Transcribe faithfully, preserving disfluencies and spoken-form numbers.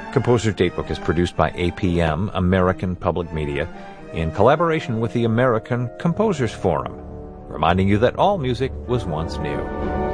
Composer's Datebook is produced by A P M, American Public Media, in collaboration with the American Composers Forum, reminding you that all music was once new.